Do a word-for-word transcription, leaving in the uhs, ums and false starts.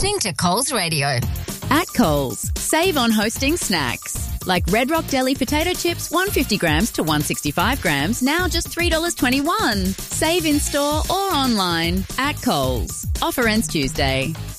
listening to Coles Radio. At Coles, save on hosting snacks. Like Red Rock Deli potato chips, one hundred fifty grams to one hundred sixty-five grams, now just three dollars twenty-one. Save in store or online. At Coles. Offer ends Tuesday.